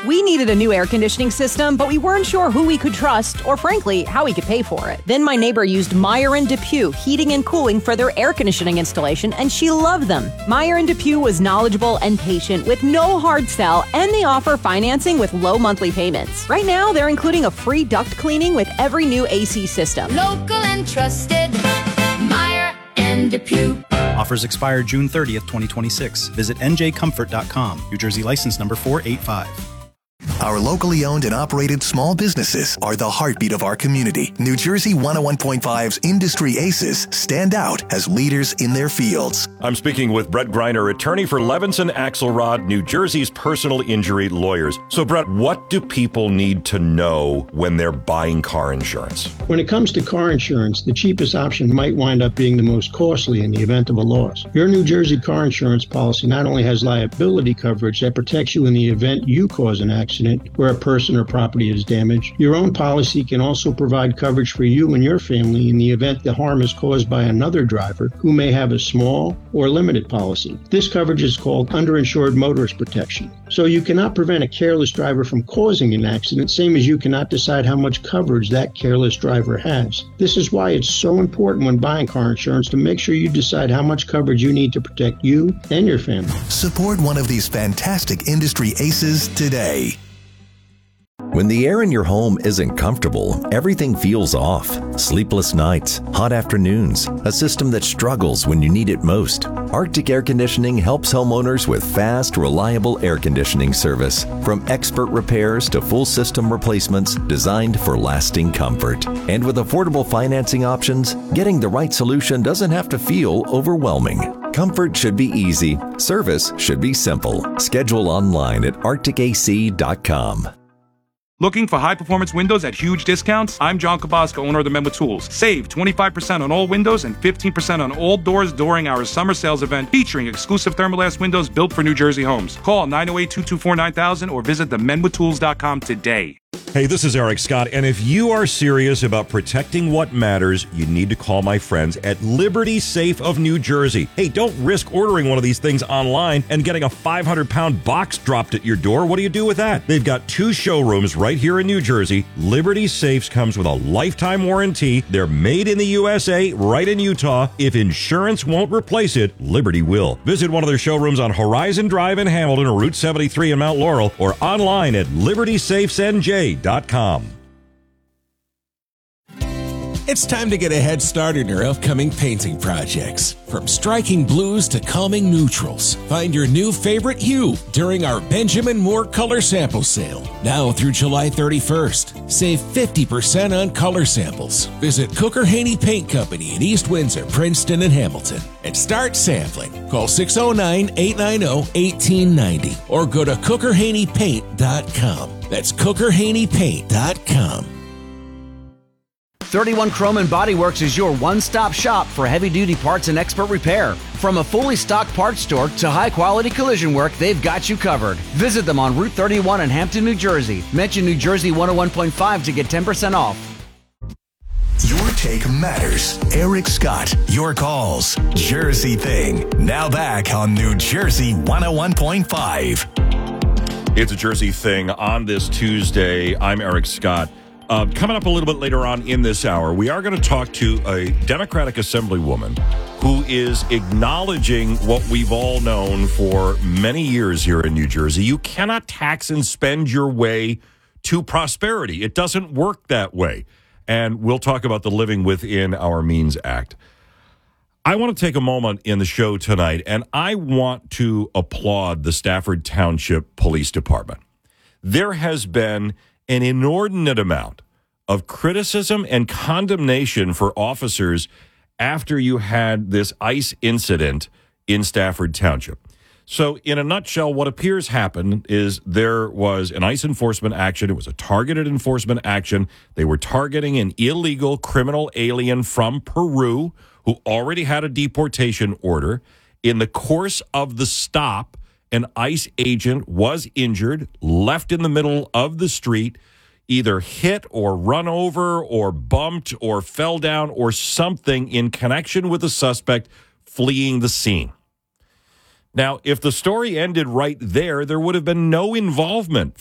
We needed a new air conditioning system, but we weren't sure who we could trust or, frankly, how we could pay for it. Then my neighbor used Meyer and DePuy Heating and Cooling for their air conditioning installation, and she loved them. Meyer and DePuy was knowledgeable and patient with no hard sell, and they offer financing with low monthly payments. Right now, they're including a free duct cleaning with every new AC system. Local and trusted, Meyer and DePuy. Offers expire June 30th, 2026. Visit njcomfort.com. New Jersey license number 485. Our locally owned and operated small businesses are the heartbeat of our community. New Jersey 101.5's Industry Aces stand out as leaders in their fields. I'm speaking with Brett Greiner, attorney for Levinson Axelrod, New Jersey's personal injury lawyers. So, Brett, what do people need to know when they're buying car insurance? When it comes to car insurance, the cheapest option might wind up being the most costly in the event of a loss. Your New Jersey car insurance policy not only has liability coverage that protects you in the event you cause an accident where a person or property is damaged, your own policy can also provide coverage for you and your family in the event the harm is caused by another driver who may have a small or limited policy. This coverage is called underinsured motorist protection. So you cannot prevent a careless driver from causing an accident, same as you cannot decide how much coverage that careless driver has. This is why it's so important when buying car insurance to make sure you decide how much coverage you need to protect you and your family. Support one of these fantastic industry aces today. When the air in your home isn't comfortable, everything feels off. Sleepless nights, hot afternoons, a system that struggles when you need it most. Arctic Air Conditioning helps homeowners with fast, reliable air conditioning service. From expert repairs to full system replacements designed for lasting comfort. And with affordable financing options, getting the right solution doesn't have to feel overwhelming. Comfort should be easy. Service should be simple. Schedule online at arcticac.com. Looking for high-performance windows at huge discounts? I'm John Kabaska, owner of the Memba Tools. Save 25% on all windows and 15% on all doors during our summer sales event featuring exclusive Thermalast windows built for New Jersey homes. Call 908-224-9000 or visit themembatools.com today. Hey, this is Eric Scott, and if you are serious about protecting what matters, you need to call my friends at Liberty Safe of New Jersey. Hey, don't risk ordering one of these things online and getting a 500-pound box dropped at your door. What do you do with that? They've got 2 showrooms right here in New Jersey. Liberty Safes comes with a lifetime warranty. They're made in the USA, right in Utah. If insurance won't replace it, Liberty will. Visit one of their showrooms on Horizon Drive in Hamilton or Route 73 in Mount Laurel, or online at libertysafesnj.com. It's time to get a head start in your upcoming painting projects. From striking blues to calming neutrals, find your new favorite hue during our Benjamin Moore Color Sample Sale. Now through July 31st. Save 50% on color samples. Visit Cooker Haney Paint Company in East Windsor, Princeton, and Hamilton and start sampling. Call 609-890-1890 or go to cookerhaneypaint.com. That's cookerhaneypaint.com. 31 Chrome and Body Works is your one-stop shop for heavy-duty parts and expert repair. From a fully stocked parts store to high-quality collision work, they've got you covered. Visit them on Route 31 in Hampton, New Jersey. Mention New Jersey 101.5 to get 10% off. Your take matters. Eric Scott, your calls. Jersey Thing. Now back on New Jersey 101.5. It's a Jersey Thing on this Tuesday. I'm Eric Scott. Coming up a little bit later on in this hour, we are going to talk to a Democratic Assemblywoman who is acknowledging what we've all known for many years here in New Jersey. You cannot tax and spend your way to prosperity. It doesn't work that way. And we'll talk about the Living Within Our Means Act. I want to take a moment in the show tonight, and I want to applaud the Stafford Township Police Department. There has been an inordinate amount of criticism and condemnation for officers after you had this ICE incident in Stafford Township. So in a nutshell, what appears happened is there was an ICE enforcement action. It was a targeted enforcement action. They were targeting an illegal criminal alien from Peru who already had a deportation order. In the course of the stop, an ICE agent was injured, left in the middle of the street, either hit or run over or bumped or fell down or something in connection with the suspect fleeing the scene. Now, if the story ended right there, there would have been no involvement